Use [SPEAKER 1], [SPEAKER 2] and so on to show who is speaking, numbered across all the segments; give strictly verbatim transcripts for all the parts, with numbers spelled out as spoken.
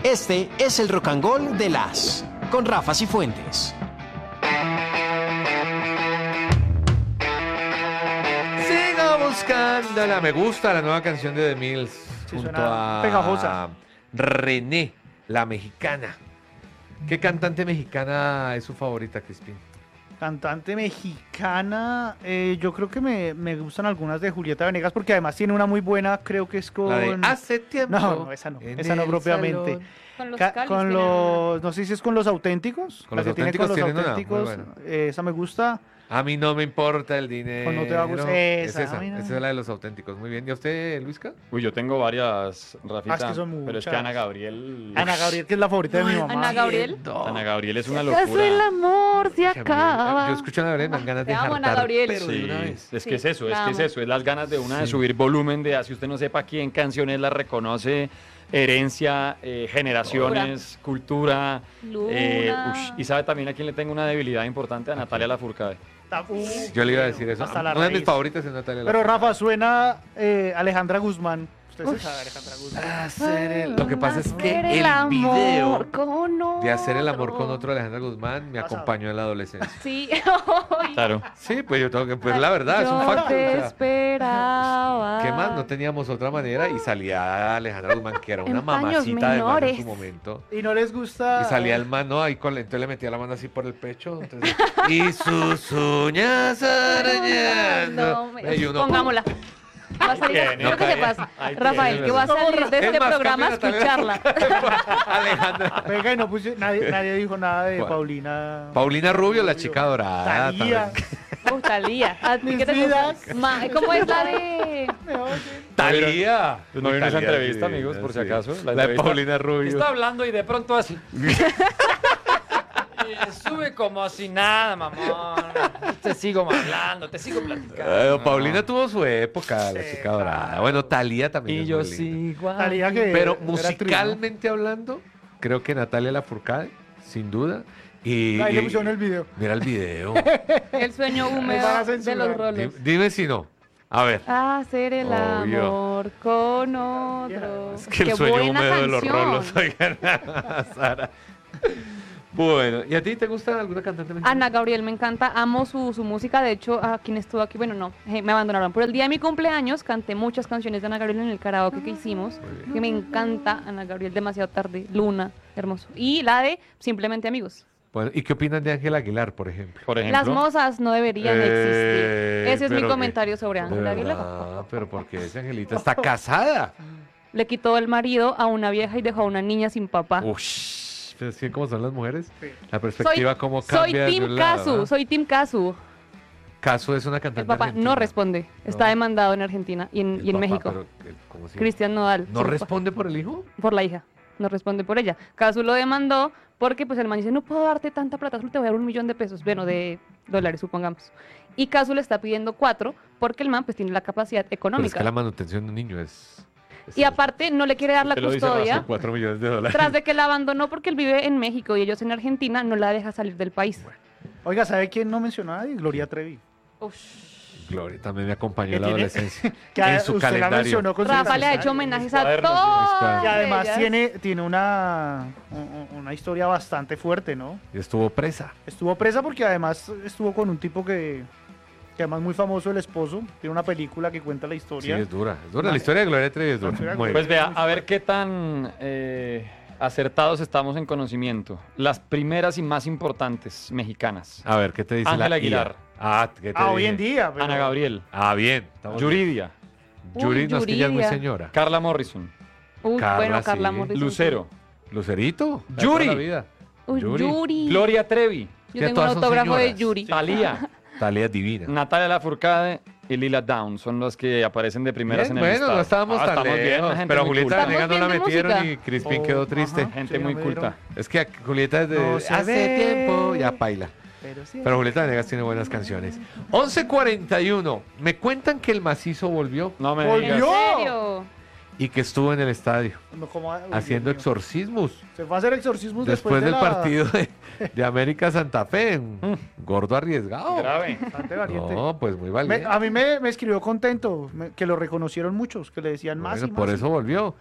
[SPEAKER 1] Este es el Rock and Roll de las, con Rafa Cifuentes.
[SPEAKER 2] Siga buscándola. Me gusta la nueva canción de The Mills.
[SPEAKER 3] Sí,
[SPEAKER 2] junto
[SPEAKER 3] suena
[SPEAKER 2] a
[SPEAKER 3] pegajosa.
[SPEAKER 2] René, la mexicana. ¿Qué cantante mexicana es su favorita, Crispín?
[SPEAKER 3] Cantante mexicana, eh, yo creo que me, me gustan algunas de Julieta Venegas porque además tiene una muy buena, creo que es con...
[SPEAKER 2] La de Hace tiempo.
[SPEAKER 3] No, no, esa no,
[SPEAKER 2] en
[SPEAKER 3] esa no
[SPEAKER 2] el
[SPEAKER 3] propiamente.
[SPEAKER 2] salón.
[SPEAKER 4] Con los
[SPEAKER 3] Ca-
[SPEAKER 4] Cáliz
[SPEAKER 3] con
[SPEAKER 4] tienen
[SPEAKER 3] los, no sé si es con los auténticos.
[SPEAKER 2] Con
[SPEAKER 3] la
[SPEAKER 2] los
[SPEAKER 3] que tiene con los
[SPEAKER 2] Auténticos tienen una,
[SPEAKER 3] auténticos,
[SPEAKER 2] muy buena.
[SPEAKER 3] eh, esa me gusta.
[SPEAKER 2] A mí no me importa el dinero.
[SPEAKER 3] O no te va a gustar.
[SPEAKER 2] Es
[SPEAKER 3] Esa,
[SPEAKER 2] esa,
[SPEAKER 3] a mí no.
[SPEAKER 2] esa es la de los auténticos. Muy bien. ¿Y a usted, Luisca?
[SPEAKER 5] Uy, yo tengo varias, Rafita,
[SPEAKER 3] Ah, es que son
[SPEAKER 5] pero es que
[SPEAKER 3] muchas.
[SPEAKER 5] Ana Gabriel...
[SPEAKER 3] Ana Gabriel, que es la favorita de mi mamá.
[SPEAKER 4] Ana Gabriel.
[SPEAKER 5] Ana Gabriel es una
[SPEAKER 4] ¿Acaso
[SPEAKER 5] locura.
[SPEAKER 4] el amor se
[SPEAKER 2] Que a mí-
[SPEAKER 4] acaba?
[SPEAKER 2] Yo escucho a Ana Gabriel, me dan ganas de
[SPEAKER 4] Te amo, Ana
[SPEAKER 2] jartar,
[SPEAKER 4] Gabriel.
[SPEAKER 2] pero de
[SPEAKER 5] Sí,
[SPEAKER 2] una vez.
[SPEAKER 5] es
[SPEAKER 4] Sí,
[SPEAKER 5] que es eso, es
[SPEAKER 4] la
[SPEAKER 5] que es
[SPEAKER 4] amo.
[SPEAKER 5] eso, es las ganas de una de
[SPEAKER 2] Sí.
[SPEAKER 5] subir volumen, de así usted no sepa quién canciones la reconoce, herencia, eh, generaciones, cultura,
[SPEAKER 4] Luna.
[SPEAKER 5] eh, ush, y sabe también a quién le tengo una debilidad importante, a Natalia Lafourcade.
[SPEAKER 3] Está- uh,
[SPEAKER 2] Yo le iba a decir eso.
[SPEAKER 3] hasta la
[SPEAKER 2] Una de mis
[SPEAKER 3] raíz.
[SPEAKER 2] favoritas es Natalia
[SPEAKER 3] Pero
[SPEAKER 2] Lafourcade.
[SPEAKER 3] Rafa, suena eh, Alejandra Guzmán. Usted se sabe Alejandra Guzmán.
[SPEAKER 2] Hacer el- Lo que pasa es que
[SPEAKER 4] Hacer
[SPEAKER 2] el
[SPEAKER 4] amor
[SPEAKER 2] video
[SPEAKER 4] con
[SPEAKER 2] de hacer el amor
[SPEAKER 4] otro.
[SPEAKER 2] con otro Alejandra Guzmán me
[SPEAKER 3] Pasado.
[SPEAKER 2] acompañó en la adolescencia.
[SPEAKER 4] Sí.
[SPEAKER 5] Claro.
[SPEAKER 2] Sí, pues yo tengo que, pues la verdad, es un
[SPEAKER 4] Yo
[SPEAKER 2] facto. o
[SPEAKER 4] te
[SPEAKER 2] sea,
[SPEAKER 4] esperaba.
[SPEAKER 2] ¿qué más? No teníamos otra manera y salía Alejandra Guzmán, que era una
[SPEAKER 4] En paños
[SPEAKER 2] mamacita además en su
[SPEAKER 4] menores.
[SPEAKER 2] momento.
[SPEAKER 3] Y no les gusta.
[SPEAKER 2] Y salía el mano ahí con, entonces le metía la mano así por el pecho. Entonces, y sus uñas arañando.
[SPEAKER 4] No, me-
[SPEAKER 2] Ve, y uno-
[SPEAKER 4] Pongámosla. Va a salir,
[SPEAKER 5] tiene,
[SPEAKER 4] quiero
[SPEAKER 2] no
[SPEAKER 4] que
[SPEAKER 2] cae.
[SPEAKER 4] sepas,
[SPEAKER 5] Ahí
[SPEAKER 4] Rafael,
[SPEAKER 5] tiene.
[SPEAKER 4] que va a salir de
[SPEAKER 2] Es
[SPEAKER 4] este
[SPEAKER 2] más,
[SPEAKER 4] programa a
[SPEAKER 2] cambia Natalia.
[SPEAKER 4] escucharla.
[SPEAKER 2] Alejandra.
[SPEAKER 3] Venga, y no puse, nadie, nadie dijo nada de
[SPEAKER 2] ¿Cuál?
[SPEAKER 3] Paulina.
[SPEAKER 2] Paulina Rubio, la chica dorada.
[SPEAKER 3] Talía.
[SPEAKER 2] también.
[SPEAKER 4] Uh, Talía. ¿A ti
[SPEAKER 3] Mis
[SPEAKER 4] qué te
[SPEAKER 3] vidas.
[SPEAKER 4] gusta? Ma- ¿Cómo es la de...?
[SPEAKER 3] Me oyen.
[SPEAKER 2] Talía.
[SPEAKER 5] ¿No vieron esa
[SPEAKER 2] Talía,
[SPEAKER 5] entrevista,
[SPEAKER 2] sí,
[SPEAKER 5] amigos, por si
[SPEAKER 2] sí.
[SPEAKER 5] acaso?
[SPEAKER 2] La, de
[SPEAKER 5] entrevista.
[SPEAKER 2] Paulina Rubio.
[SPEAKER 5] Está hablando y de pronto así. Y sube como si nada, mamón. Te sigo hablando, te sigo platicando.
[SPEAKER 2] Eh, Paulina tuvo su época, la chica dorada. Bueno, Talía también.
[SPEAKER 5] Y
[SPEAKER 2] es
[SPEAKER 5] yo
[SPEAKER 2] muy linda.
[SPEAKER 5] sigo.
[SPEAKER 3] Talía que
[SPEAKER 2] Pero
[SPEAKER 3] era actriz, ¿no?
[SPEAKER 2] musicalmente hablando, creo que Natalia Lafourcade, sin duda. Y,
[SPEAKER 3] Ahí le
[SPEAKER 2] y-
[SPEAKER 3] pusieron el video.
[SPEAKER 2] Mira el video.
[SPEAKER 4] El sueño
[SPEAKER 3] van a
[SPEAKER 4] húmedo de
[SPEAKER 3] censurar.
[SPEAKER 4] los
[SPEAKER 2] Di-
[SPEAKER 4] rolos.
[SPEAKER 2] Dime si no. A ver.
[SPEAKER 4] Hacer el
[SPEAKER 2] Obvio.
[SPEAKER 4] amor con otro.
[SPEAKER 2] Es que el
[SPEAKER 4] Qué
[SPEAKER 2] sueño
[SPEAKER 4] buena
[SPEAKER 2] húmedo de los
[SPEAKER 4] canción.
[SPEAKER 2] rolos. Oigan, Sara. Bueno, ¿y a ti te gusta alguna cantante mexicana?
[SPEAKER 4] Ana Gabriel, me encanta, amo su, su música. De hecho, a quien estuvo aquí, bueno, no, eh, me abandonaron. Por el día de mi cumpleaños canté muchas canciones de Ana Gabriel en el karaoke que hicimos. Que me encanta Ana Gabriel, demasiado tarde, Luna, hermoso. Y la de Simplemente Amigos.
[SPEAKER 2] Bueno, ¿y qué opinan de Ángela Aguilar, por ejemplo?
[SPEAKER 5] Por ejemplo.
[SPEAKER 4] Las mozas no deberían
[SPEAKER 2] Eh,
[SPEAKER 4] existir. Ese es mi
[SPEAKER 2] pero que-
[SPEAKER 4] comentario sobre
[SPEAKER 2] De
[SPEAKER 4] Ángela Aguilar.
[SPEAKER 2] verdad, pero porque esa Angelita está casada.
[SPEAKER 4] Le quitó el marido a una vieja y dejó a una niña sin papá.
[SPEAKER 2] Ush, pero sí, ¿cómo son las mujeres?
[SPEAKER 3] Sí.
[SPEAKER 2] La perspectiva, cómo
[SPEAKER 4] soy
[SPEAKER 2] cambia de
[SPEAKER 4] Team
[SPEAKER 2] un lado,
[SPEAKER 4] Casu,
[SPEAKER 2] ¿no?
[SPEAKER 4] soy Team Casu.
[SPEAKER 2] Casu es una
[SPEAKER 4] El
[SPEAKER 2] cantante
[SPEAKER 4] papá
[SPEAKER 2] argentina.
[SPEAKER 4] no responde. Está
[SPEAKER 2] No.
[SPEAKER 4] demandado en Argentina y en,
[SPEAKER 2] El
[SPEAKER 4] y en
[SPEAKER 2] papá,
[SPEAKER 4] México.
[SPEAKER 2] pero, eh, ¿cómo así?
[SPEAKER 4] Cristian Nodal.
[SPEAKER 2] ¿No
[SPEAKER 4] su papá.
[SPEAKER 2] responde por el hijo?
[SPEAKER 4] Por la hija. No responde por ella. Casu lo demandó porque pues el man dice, no puedo darte tanta plata, solo te voy a dar un millón de pesos, bueno, de dólares, supongamos. Y Casu le está pidiendo cuatro porque el man pues tiene la capacidad
[SPEAKER 2] Pero es
[SPEAKER 4] económica.
[SPEAKER 2] que la manutención de un niño es... es
[SPEAKER 4] Y aparte no le quiere dar la
[SPEAKER 5] Te lo dice
[SPEAKER 4] custodia.
[SPEAKER 5] Rafa.
[SPEAKER 2] cuatro millones de dólares.
[SPEAKER 4] Tras de que la abandonó porque él vive en México y ellos en Argentina, no la deja salir del país.
[SPEAKER 3] Oiga, ¿sabe quién no mencionaba? Gloria Trevi.
[SPEAKER 2] Gloria también me acompañó
[SPEAKER 3] Que
[SPEAKER 2] en la
[SPEAKER 3] tiene-
[SPEAKER 2] adolescencia.
[SPEAKER 3] Que
[SPEAKER 2] en
[SPEAKER 3] a-
[SPEAKER 2] su
[SPEAKER 3] usted la
[SPEAKER 2] calendario.
[SPEAKER 3] mencionó con su
[SPEAKER 4] Rafa le ha
[SPEAKER 3] calendario.
[SPEAKER 4] hecho homenajes a
[SPEAKER 5] cuadernos,
[SPEAKER 4] todos.
[SPEAKER 3] Y además tiene, tiene una, un- una historia bastante fuerte, ¿no?
[SPEAKER 2] Y estuvo presa.
[SPEAKER 3] Estuvo presa porque además estuvo con un tipo que, que además muy famoso, el esposo. Tiene una película que cuenta la
[SPEAKER 2] Sí,
[SPEAKER 3] historia.
[SPEAKER 2] es dura. Es dura. La historia de Gloria Trevi es
[SPEAKER 3] La
[SPEAKER 2] dura.
[SPEAKER 3] historia de
[SPEAKER 2] Muy
[SPEAKER 5] Pues
[SPEAKER 2] bien.
[SPEAKER 5] vea, a ver qué tan eh, acertados estamos en conocimiento. Las primeras y más importantes mexicanas.
[SPEAKER 2] A ver, ¿qué te dice
[SPEAKER 5] Ángela
[SPEAKER 2] la
[SPEAKER 5] Aguilar.
[SPEAKER 2] I A? Ah, ¿qué te
[SPEAKER 3] Ah, hoy
[SPEAKER 2] dije?
[SPEAKER 3] en día. pero-
[SPEAKER 5] Ana Gabriel,
[SPEAKER 2] Ah, bien. estamos bien.
[SPEAKER 5] Yuridia,
[SPEAKER 2] Yuri,
[SPEAKER 4] Uy,
[SPEAKER 2] no es que ella es muy
[SPEAKER 4] Yuridia.
[SPEAKER 2] señora.
[SPEAKER 5] Carla Morrison,
[SPEAKER 4] Uy,
[SPEAKER 2] Carla,
[SPEAKER 4] bueno, Carla
[SPEAKER 2] sí.
[SPEAKER 4] Morrison.
[SPEAKER 5] Lucero,
[SPEAKER 2] Lucerito. la de
[SPEAKER 5] Yuri.
[SPEAKER 2] toda la vida.
[SPEAKER 4] Uy,
[SPEAKER 2] Yuri.
[SPEAKER 4] Yuri.
[SPEAKER 5] Gloria Trevi,
[SPEAKER 4] Yo
[SPEAKER 2] Que
[SPEAKER 4] tengo un
[SPEAKER 2] todas son
[SPEAKER 4] autógrafo de
[SPEAKER 2] señoras.
[SPEAKER 4] Yuri.
[SPEAKER 5] Thalía,
[SPEAKER 2] Talía divina.
[SPEAKER 5] Natalia Lafourcade y Lila Downs son los que aparecen de primeras
[SPEAKER 2] Bien,
[SPEAKER 5] en el
[SPEAKER 2] bueno,
[SPEAKER 5] listado.
[SPEAKER 2] no estábamos
[SPEAKER 5] Ah,
[SPEAKER 2] tan
[SPEAKER 5] estamos bien,
[SPEAKER 2] lejos,
[SPEAKER 5] la gente
[SPEAKER 2] pero
[SPEAKER 5] muy
[SPEAKER 2] Julieta
[SPEAKER 5] culta.
[SPEAKER 2] Venegas no la
[SPEAKER 4] Estamos bien de
[SPEAKER 2] metieron y
[SPEAKER 4] música.
[SPEAKER 2] Crispín
[SPEAKER 3] Oh,
[SPEAKER 2] quedó triste.
[SPEAKER 3] ajá.
[SPEAKER 5] Gente
[SPEAKER 3] Sí,
[SPEAKER 5] muy
[SPEAKER 3] no me
[SPEAKER 5] culta.
[SPEAKER 3] dieron.
[SPEAKER 2] Es que Julieta es de
[SPEAKER 3] No se
[SPEAKER 2] hace
[SPEAKER 3] ve.
[SPEAKER 2] tiempo, ya paila.
[SPEAKER 3] Pero sí.
[SPEAKER 2] Pero Julieta Venegas tiene buenas canciones. once cuarenta y uno. Me cuentan que el macizo volvió
[SPEAKER 5] No me
[SPEAKER 3] Volvió.
[SPEAKER 5] digas.
[SPEAKER 4] ¿En serio?
[SPEAKER 2] y que estuvo en el estadio
[SPEAKER 3] No, como- uy,
[SPEAKER 2] haciendo
[SPEAKER 3] Dios mío.
[SPEAKER 2] exorcismos.
[SPEAKER 3] Se fue a hacer exorcismos
[SPEAKER 2] Después,
[SPEAKER 3] después, de
[SPEAKER 2] del
[SPEAKER 3] la-
[SPEAKER 2] partido de, de América Santa Fe. Un gordo arriesgado.
[SPEAKER 5] Grave.
[SPEAKER 3] Bastante valiente.
[SPEAKER 2] No, pues muy
[SPEAKER 3] Me-
[SPEAKER 2] valiente.
[SPEAKER 3] a mí me, me escribió contento, me- que lo reconocieron muchos, que le decían más
[SPEAKER 2] Bueno,
[SPEAKER 3] y más.
[SPEAKER 2] por
[SPEAKER 3] y-
[SPEAKER 2] eso volvió.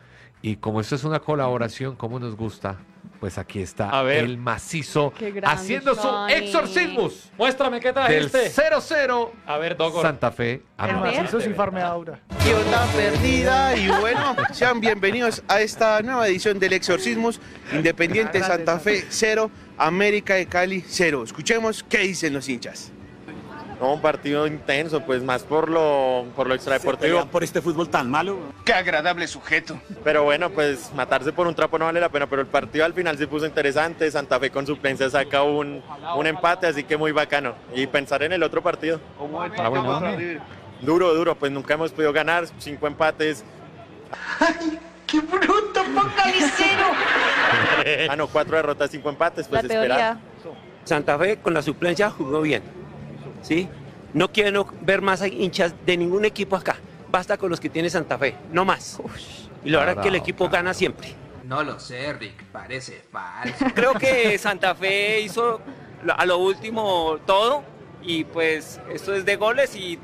[SPEAKER 2] Y como esto es una colaboración, como nos gusta, pues aquí está
[SPEAKER 5] A ver.
[SPEAKER 2] el macizo
[SPEAKER 4] Qué grande,
[SPEAKER 2] haciendo su
[SPEAKER 4] Johnny.
[SPEAKER 2] exorcismus
[SPEAKER 5] Muéstrame qué
[SPEAKER 2] del
[SPEAKER 5] trajiste.
[SPEAKER 2] cero cero
[SPEAKER 5] A ver, Dogor.
[SPEAKER 2] Santa Fe.
[SPEAKER 3] El
[SPEAKER 4] A ver.
[SPEAKER 2] América.
[SPEAKER 3] macizo sin farmeadura.
[SPEAKER 6] ¿Qué onda perdida? Y bueno, sean bienvenidos a esta nueva edición del Exorcismos. Independiente Santa Fe cero, América de Cali cero. Escuchemos qué dicen los hinchas.
[SPEAKER 7] No, un partido intenso, pues más por lo, por lo extradeportivo.
[SPEAKER 8] Por este fútbol tan malo.
[SPEAKER 6] Qué agradable sujeto.
[SPEAKER 7] Pero bueno, pues matarse por un trapo no vale la pena. Pero el partido al final se puso interesante. Santa Fe con suplencia saca un, un empate, así que muy bacano. Y pensar en el otro partido.
[SPEAKER 5] Ah, bueno.
[SPEAKER 7] Duro, duro, pues nunca hemos podido ganar. Cinco empates.
[SPEAKER 9] ¡Qué bruto, focalicero!
[SPEAKER 7] Ah, no, cuatro derrotas, cinco empates, pues
[SPEAKER 4] La teoría.
[SPEAKER 7] esperar.
[SPEAKER 8] Santa Fe con la suplencia jugó bien. ¿Sí? No quiero ver más hinchas de ningún equipo acá. Basta con los que tiene Santa Fe, no más. Y la verdad es que el equipo gana siempre.
[SPEAKER 10] No lo sé, Rick, parece falso.
[SPEAKER 11] Creo que Santa Fe hizo lo- a lo último todo y pues esto es de goles y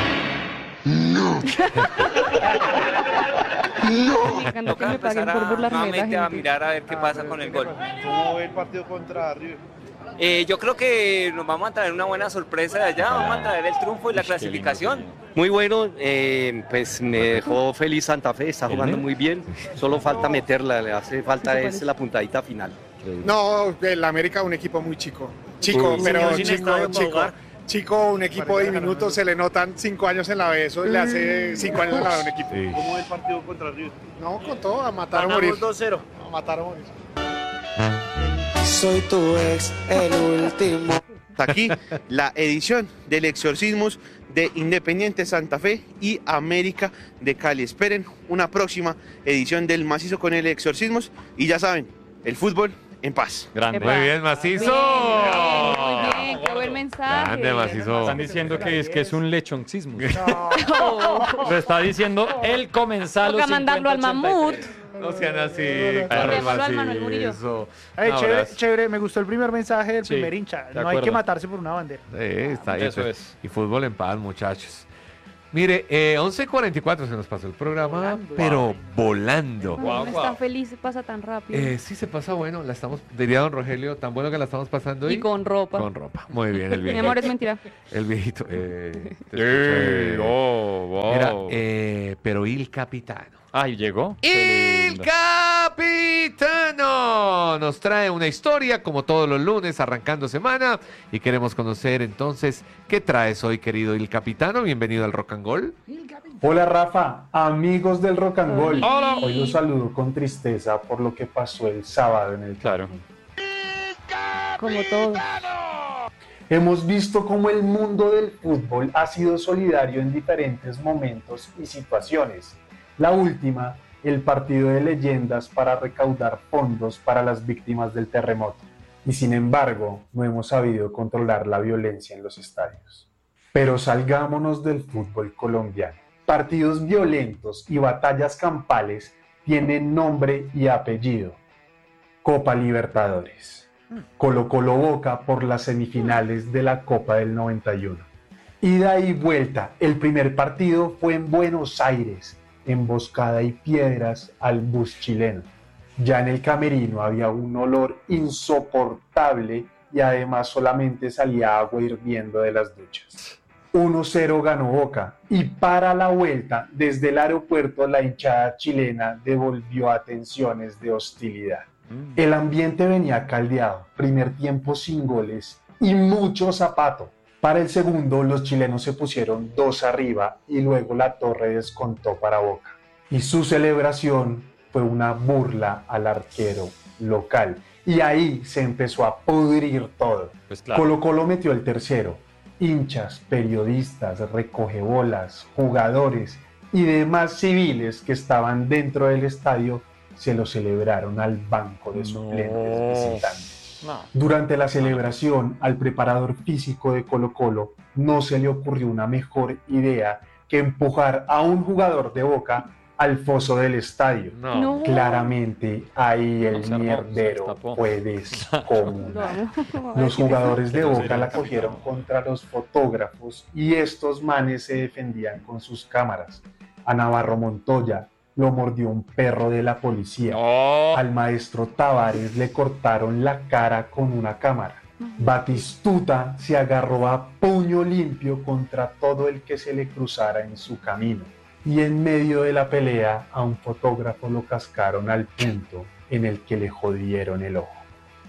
[SPEAKER 4] Me encanta que
[SPEAKER 11] toca
[SPEAKER 4] me paguen
[SPEAKER 11] empezar
[SPEAKER 4] por
[SPEAKER 11] a,
[SPEAKER 4] burlarme de la
[SPEAKER 11] nuevamente a
[SPEAKER 4] gente.
[SPEAKER 11] mirar a ver qué pasa con el gol.
[SPEAKER 6] ¿Cómo ve el partido contra River?
[SPEAKER 11] Eh, yo creo que nos vamos a traer una buena sorpresa de allá, vamos a traer el triunfo y la
[SPEAKER 5] Uy, qué lindo,
[SPEAKER 11] clasificación.
[SPEAKER 8] Muy bueno, eh, pues me dejó feliz Santa Fe, está jugando muy bien. Solo falta meterla, le hace falta es la puntadita final.
[SPEAKER 12] No, el América un equipo muy chico. Chico,
[SPEAKER 8] Uy,
[SPEAKER 12] pero
[SPEAKER 8] sin
[SPEAKER 12] chico,
[SPEAKER 8] estadio para
[SPEAKER 12] chico.
[SPEAKER 8] jugar.
[SPEAKER 12] Chico, un equipo diminuto, se le notan cinco años en la B, eso le hace cinco años en la B a un equipo.
[SPEAKER 2] Sí.
[SPEAKER 6] ¿Cómo ve el partido contra River?
[SPEAKER 12] No, con todo, a matar o morir.
[SPEAKER 11] dos cero.
[SPEAKER 12] A matar o morir.
[SPEAKER 6] Soy tu ex, el último. Hasta aquí la edición del Exorcismos de Independiente Santa Fe y América de Cali. Esperen una próxima edición del Macizo con el Exorcismos y ya saben, el fútbol en paz.
[SPEAKER 5] Grande.
[SPEAKER 2] Muy bien, macizo.
[SPEAKER 4] Bien, muy bien, qué buen mensaje.
[SPEAKER 2] Grande, macizo.
[SPEAKER 5] Están diciendo que es que es un lechoncismo.
[SPEAKER 3] No.
[SPEAKER 4] Oh,
[SPEAKER 5] Lo está diciendo el comensal.
[SPEAKER 4] Toca mandarlo al mamut.
[SPEAKER 2] No sean así,
[SPEAKER 4] Enviémoslo
[SPEAKER 2] Carlos
[SPEAKER 4] al Manuel Murillo.
[SPEAKER 2] Macizo.
[SPEAKER 3] Ay,
[SPEAKER 2] Un
[SPEAKER 3] chévere,
[SPEAKER 2] abrazo.
[SPEAKER 3] chévere, me gustó el primer mensaje del
[SPEAKER 5] Sí,
[SPEAKER 3] primer hincha.
[SPEAKER 5] de
[SPEAKER 3] No hay
[SPEAKER 5] acuerdo.
[SPEAKER 3] que matarse por una bandera.
[SPEAKER 2] Sí, está ahí.
[SPEAKER 5] Eso
[SPEAKER 2] pues.
[SPEAKER 5] es.
[SPEAKER 2] Y fútbol en paz, muchachos. Mire, eh, once cuarenta y cuatro se nos pasó el programa, pero volando.
[SPEAKER 4] Cuando
[SPEAKER 5] Guau,
[SPEAKER 4] uno
[SPEAKER 5] guau.
[SPEAKER 4] está feliz, se pasa tan rápido.
[SPEAKER 2] Eh, sí se pasa bueno, la estamos, diría don Rogelio, tan bueno que la estamos pasando hoy.
[SPEAKER 4] Y con ropa.
[SPEAKER 2] Con ropa. Muy bien, el
[SPEAKER 4] Mi
[SPEAKER 2] viejito.
[SPEAKER 4] amor, es mentira.
[SPEAKER 2] El viejito. Eh, te escucho,
[SPEAKER 5] Eh,
[SPEAKER 2] eh.
[SPEAKER 5] oh, wow.
[SPEAKER 2] Mira, eh, pero il capitano.
[SPEAKER 5] Ay, llegó. Qué
[SPEAKER 2] El
[SPEAKER 5] lindo.
[SPEAKER 2] capitano nos trae una historia como todos los lunes arrancando semana y queremos conocer entonces qué traes hoy, querido il capitano. Bienvenido al Rock and Roll.
[SPEAKER 13] Hola Rafa, amigos del Rock and Roll.
[SPEAKER 5] Hola.
[SPEAKER 13] Hoy los saludo con tristeza por lo que pasó el sábado en el
[SPEAKER 5] Claro.
[SPEAKER 4] Como todo.
[SPEAKER 13] Hemos visto cómo el mundo del fútbol ha sido solidario en diferentes momentos y situaciones. La última, el partido de leyendas para recaudar fondos para las víctimas del terremoto. Y sin embargo, no hemos sabido controlar la violencia en los estadios. Pero salgámonos del fútbol colombiano. Partidos violentos y batallas campales tienen nombre y apellido. Copa Libertadores. Colo-Colo Boca por las semifinales de la Copa del noventa y uno. Ida y vuelta. El primer partido fue en Buenos Aires, emboscada y piedras al bus chileno. Ya en el camerino había un olor insoportable y además solamente salía agua hirviendo de las duchas. uno cero ganó Boca y para la vuelta desde el aeropuerto la hinchada chilena devolvió atenciones de hostilidad. El ambiente venía caldeado, primer tiempo sin goles y mucho zapato. Para el segundo, los chilenos se pusieron dos arriba y luego la Torre descontó para Boca. Y su celebración fue una burla al arquero local. Y ahí se empezó a pudrir todo.
[SPEAKER 5] Pues claro.
[SPEAKER 13] Colo Colo metió el tercero. Hinchas, periodistas, recogebolas, jugadores y demás civiles que estaban dentro del estadio se lo celebraron al banco de suplentes visitantes.
[SPEAKER 5] No.
[SPEAKER 13] Durante la celebración, al preparador físico de Colo Colo no se le ocurrió una mejor idea que empujar a un jugador de Boca al foso del estadio.
[SPEAKER 2] No.
[SPEAKER 4] No.
[SPEAKER 13] Claramente ahí el
[SPEAKER 5] No, se armó,
[SPEAKER 13] mierdero
[SPEAKER 5] se destapó.
[SPEAKER 13] fue descomunal.
[SPEAKER 4] No.
[SPEAKER 13] Los jugadores de Boca la cogieron contra los fotógrafos y estos manes se defendían con sus cámaras. A Navarro Montoya, lo mordió un perro de la policía.
[SPEAKER 5] No.
[SPEAKER 13] Al maestro Tavares le cortaron la cara con una cámara. Batistuta se agarró a puño limpio contra todo el que se le cruzara en su camino. Y en medio de la pelea a un fotógrafo lo cascaron al punto en el que le jodieron el ojo.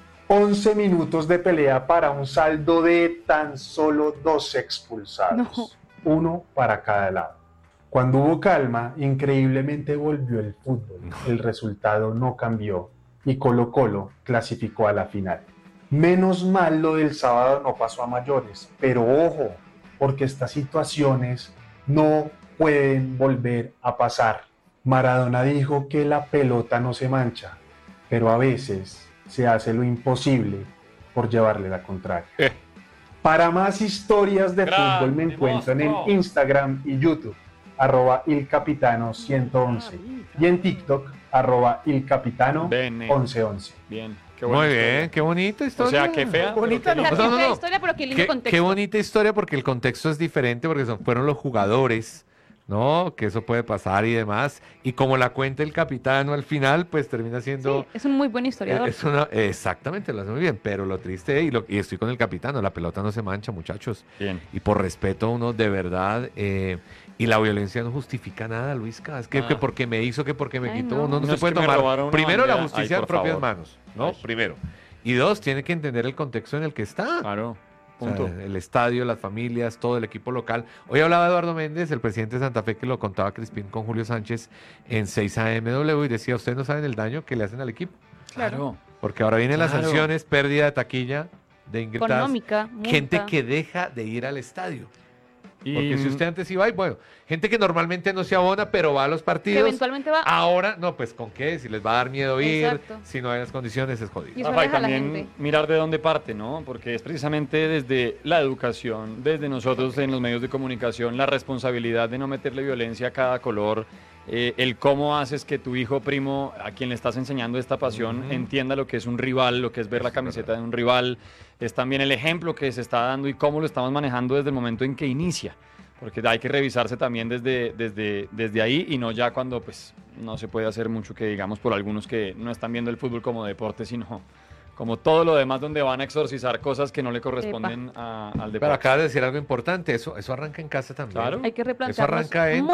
[SPEAKER 13] once minutos de pelea para un saldo de tan solo dos expulsados, no. uno para cada lado. Cuando hubo calma, increíblemente volvió el fútbol. El resultado no cambió y Colo Colo clasificó a la final. Menos mal lo del sábado no pasó a mayores, pero ojo, porque estas situaciones no pueden volver a pasar. Maradona dijo que la pelota no se mancha, pero a veces se hace lo imposible por llevarle la contraria. Eh. Para más historias de Gran fútbol me encuentran monstruo. En Instagram y YouTube, arroba ilcapitano ciento once, y en TikTok, arroba ilcapitano once once.
[SPEAKER 5] Bien.
[SPEAKER 2] Qué Muy bien, historia. Qué bonita historia.
[SPEAKER 5] O sea, qué fea.
[SPEAKER 4] Bonita, no. O sea, qué no, no, fea historia, pero qué lindo
[SPEAKER 2] qué,
[SPEAKER 4] contexto.
[SPEAKER 2] Qué bonita historia porque el contexto es diferente, porque son, fueron los jugadores, ¿no? Que eso puede pasar y demás. Y como la cuenta el capitano al final, pues termina siendo...
[SPEAKER 4] Sí, es un muy buen historiador.
[SPEAKER 2] Es una, exactamente, lo hace muy bien. Pero lo triste, y, lo, y estoy con el capitano, la pelota no se mancha, muchachos.
[SPEAKER 5] Bien.
[SPEAKER 2] Y por respeto a uno, de verdad... Eh, y la violencia no justifica nada, Luisca. Es que, ah. que porque me hizo, que porque me Ay, quito. No, no, no, no se puede tomar. Primero, la justicia Ay, en propias favor. manos, ¿no? Ay. Primero. Y dos, tiene que entender el contexto en el que está.
[SPEAKER 5] Claro. Punto.
[SPEAKER 2] O sea, el estadio, las familias, todo el equipo local. Hoy hablaba Eduardo Méndez, el presidente de Santa Fe, que lo contaba Crispín con Julio Sánchez en seis A M W, y decía, ustedes no saben el daño que le hacen al equipo.
[SPEAKER 5] Claro.
[SPEAKER 2] Porque ahora vienen
[SPEAKER 5] claro.
[SPEAKER 2] las sanciones, pérdida de taquilla, de ingresos.
[SPEAKER 4] Económica,
[SPEAKER 2] gente
[SPEAKER 4] multa.
[SPEAKER 2] que deja de ir al estadio.
[SPEAKER 5] Y...
[SPEAKER 2] Porque si usted antes iba, y bueno, gente que normalmente no se abona, pero va a los partidos.
[SPEAKER 4] Que eventualmente va.
[SPEAKER 2] Ahora, no, pues ¿con qué? Si les va a dar miedo ir,
[SPEAKER 4] Exacto.
[SPEAKER 2] si no hay las condiciones, es jodido.
[SPEAKER 4] Y,
[SPEAKER 5] Rafa, y también mirar de dónde parte, ¿no? Porque es precisamente desde la educación, desde nosotros en los medios de comunicación, la responsabilidad de no meterle violencia a cada color, eh, el cómo haces que tu hijo primo, a quien le estás enseñando esta pasión, uh-huh. entienda lo que es un rival, lo que es ver la camiseta de un rival. Es también el ejemplo que se está dando y cómo lo estamos manejando desde el momento en que inicia. Porque hay que revisarse también desde, desde, desde ahí y no ya cuando pues no se puede hacer mucho, que digamos por algunos que no están viendo el fútbol como deporte, sino como todo lo demás donde van a exorcizar cosas que no le corresponden a, al deporte.
[SPEAKER 2] Pero acabas de decir algo importante, eso, eso arranca en casa también.
[SPEAKER 5] Claro.
[SPEAKER 4] Hay que replantearnos.
[SPEAKER 2] Eso arranca en